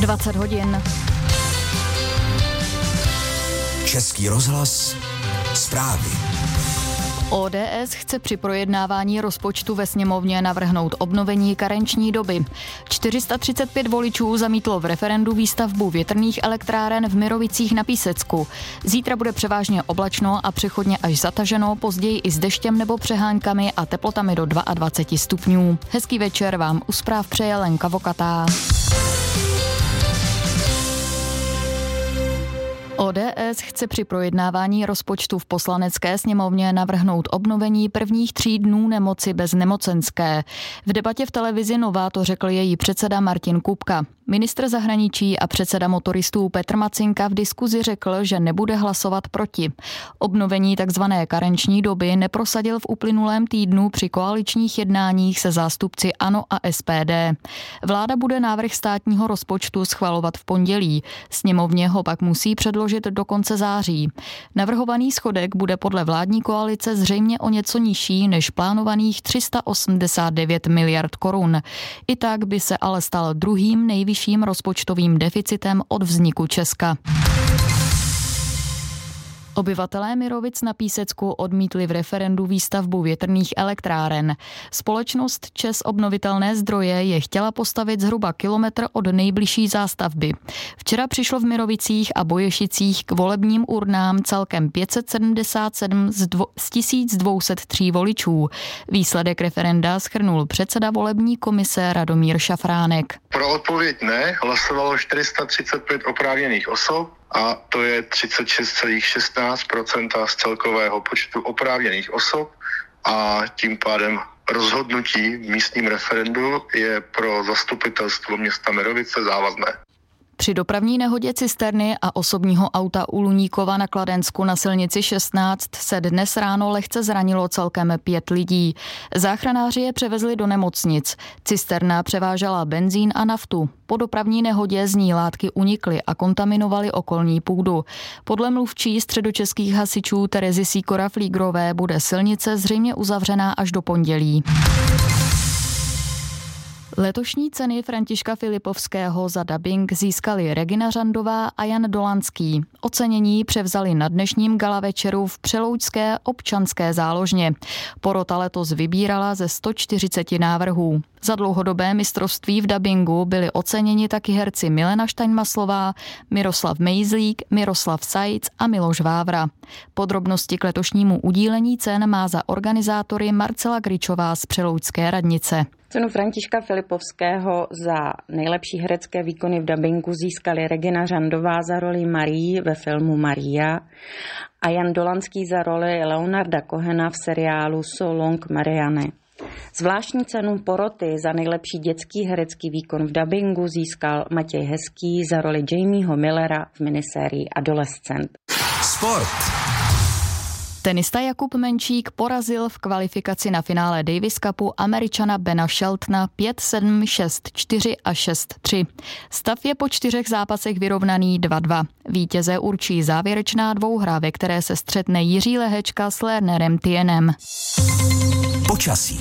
20 hodin. Český rozhlas, zprávy. ODS chce při projednávání rozpočtu ve sněmovně navrhnout obnovení karenční doby. 435 voličů zamítlo v referendu výstavbu větrných elektráren v Mirovicích na Písecku. Zítra bude převážně oblačno a přechodně až zataženo, později i s deštěm nebo přeháňkami a teplotami do 22 stupňů. Hezký večer vám u zpráv přeje Lenka Vokatá. ODS chce při projednávání rozpočtu v Poslanecké sněmovně navrhnout obnovení prvních 3 dnů nemoci bez nemocenské. V debatě v televizi Nova to řekl její předseda Martin Kupka. Ministr zahraničí a předseda motoristů Petr Macinka v diskuzi řekl, že nebude hlasovat proti. Obnovení tzv. Karenční doby neprosadil v uplynulém týdnu při koaličních jednáních se zástupci ANO a SPD. Vláda bude návrh státního rozpočtu schvalovat v pondělí. Sněmovně ho pak musí předložit do konce září. Navrhovaný schodek bude podle vládní koalice zřejmě o něco nižší než plánovaných 389 miliard korun. I tak by se ale stal druhým nejvyšším rozpočtovým deficitem od vzniku Česka. Obyvatelé Mirovic na Písecku odmítli v referendu výstavbu větrných elektráren. Společnost ČEZ Obnovitelné zdroje je chtěla postavit zhruba kilometr od nejbližší zástavby. Včera přišlo v Mirovicích a Boješicích k volebním urnám celkem 577 z 1203 voličů. Výsledek referenda shrnul předseda volební komise Radomír Šafránek. Pro odpověď ne hlasovalo 435 oprávněných osob, a to je 36,16% z celkového počtu oprávněných osob a tím pádem rozhodnutí v místním referendu je pro zastupitelstvo města Mirovice závazné. Při dopravní nehodě cisterny a osobního auta u Luníkova na Kladensku na silnici 16 se dnes ráno lehce zranilo celkem 5 lidí. Záchranáři je převezli do nemocnic. Cisterna převážela benzín a naftu. Po dopravní nehodě z ní látky unikly a kontaminovaly okolní půdu. Podle mluvčí středočeských hasičů Terezy Sýkora-Flígrové bude silnice zřejmě uzavřená až do pondělí. Letošní ceny Františka Filipovského za dabing získali Regina Řandová a Jan Dolanský. Ocenění převzali na dnešním gala večeru v Přeloučské občanské záložně. Porota letos vybírala ze 140 návrhů. Za dlouhodobé mistrovství v dabingu byli oceněni taky herci Milena Štaňmaslová, Miroslav Mejzlík, Miroslav Sajc a Miloš Vávra. Podrobnosti k letošnímu udílení cen má za organizátory Marcela Gričová z Přeloučské radnice. Cenu Františka Filipovského za nejlepší herecké výkony v dabingu získali Regina Řandová za roli Marii ve filmu Maria a Jan Dolanský za roli Leonarda Cohena v seriálu So Long Marianne. Zvláštní cenu poroty za nejlepší dětský herecký výkon v dabingu získal Matěj Hezký za roli Jamieho Millera v minisérii Adolescent. Sport. Tenista Jakub Menčík porazil v kvalifikaci na finále Davis Cupu Američana Bena Sheltona 5-7, 6-4 a 6-3. Stav je po 4 zápasech vyrovnaný 2-2. Vítěze určí závěrečná dvouhra, ve které se střetne Jiří Lehečka s Lernerem Tienem. Počasí.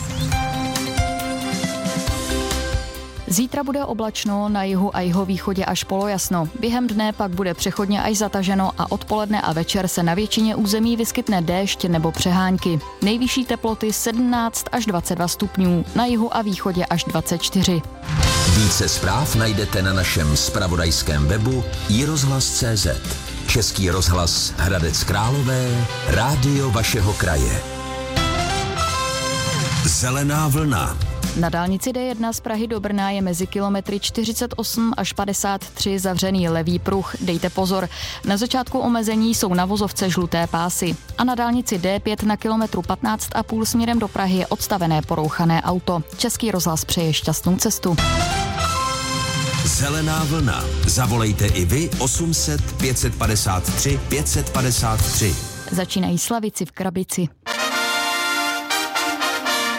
Zítra bude oblačno, na jihu a jihovýchodě až polojasno. Během dne pak bude přechodně až zataženo a odpoledne a večer se na většině území vyskytne déšť nebo přehánky. Nejvyšší teploty 17 až 22 stupňů, na jihu a východě až 24. Více zpráv najdete na našem zpravodajském webu iRozhlas.cz. Český rozhlas Hradec Králové, rádio vašeho kraje. Zelená vlna. Na dálnici D1 z Prahy do Brna je mezi kilometry 48 až 53 zavřený levý pruh. Dejte pozor, na začátku omezení jsou na vozovce žluté pásy. A na dálnici D5 na kilometru 15,5 směrem do Prahy je odstavené porouchané auto. Český rozhlas přeje šťastnou cestu. Zelená vlna. Zavolejte i vy 800 553 553. Začínají slavíci v krabici.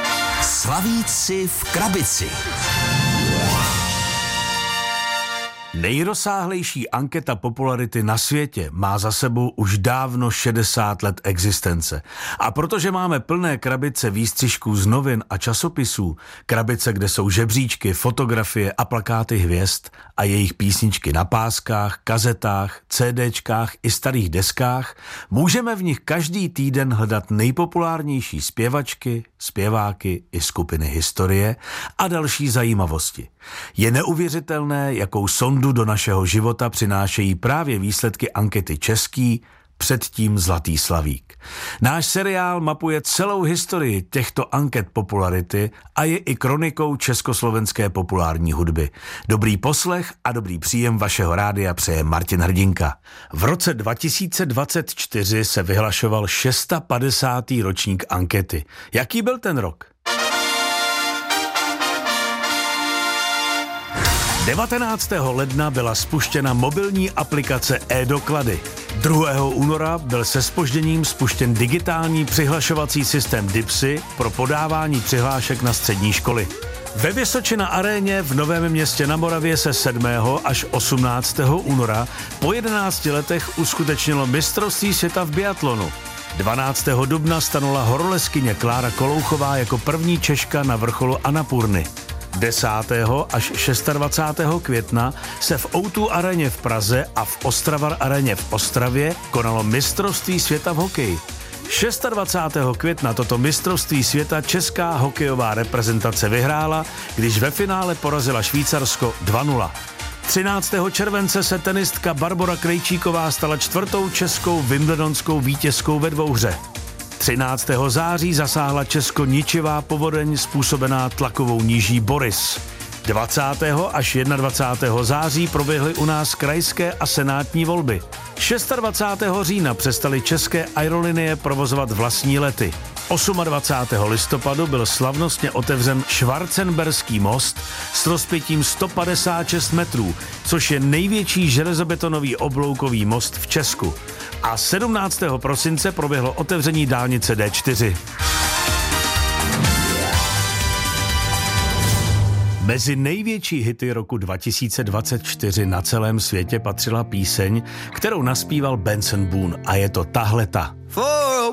Slavíci v krabici. Nejrozsáhlejší anketa popularity na světě má za sebou už dávno 60 let existence. A protože máme plné krabice výstřižků z novin a časopisů, krabice, kde jsou žebříčky, fotografie a plakáty hvězd a jejich písničky na páskách, kazetách, CDčkách i starých deskách, můžeme v nich každý týden hledat nejpopulárnější zpěvačky, zpěváky i skupiny historie a další zajímavosti. Je neuvěřitelné, jakou sondu do našeho života přinášejí právě výsledky ankety Český, předtím Zlatý slavík. Náš seriál mapuje celou historii těchto anket popularity a je i kronikou československé populární hudby. Dobrý poslech a dobrý příjem vašeho rádia přeje Martin Hrdinka. V roce 2024 se vyhlašoval 650. ročník ankety. Jaký byl ten rok? 19. ledna byla spuštěna mobilní aplikace e-doklady. 2. února byl se zpožděním spuštěn digitální přihlašovací systém DIPSy pro podávání přihlášek na střední školy. Ve Vysočina aréně v Novém Městě na Moravě se 7. až 18. února po 11 letech uskutečnilo mistrovství světa v biatlonu. 12. dubna stanula horolezkyně Klára Kolouchová jako první Češka na vrcholu Annapurny. 10. až 26. května se v O2 aréně v Praze a v Ostravar aréně v Ostravě konalo mistrovství světa v hokeji. 26. května toto mistrovství světa česká hokejová reprezentace vyhrála, když ve finále porazila Švýcarsko 2-0. 13. července se tenistka Barbora Krejčíková stala 4. českou wimbledonskou vítězkou ve dvouhře. 13. září zasáhla Česko ničivá povodeň způsobená tlakovou níží Boris. 20. až 21. září proběhly u nás krajské a senátní volby. 26. října přestaly české aerolinie provozovat vlastní lety. 28. listopadu byl slavnostně otevřen Schwarzenberský most s rozpětím 156 metrů, což je největší železobetonový obloukový most v Česku. A 17. prosince proběhlo otevření dálnice D4. Mezi největší hity roku 2024 na celém světě patřila píseň, kterou naspíval Benson Boone, a je to tahleta.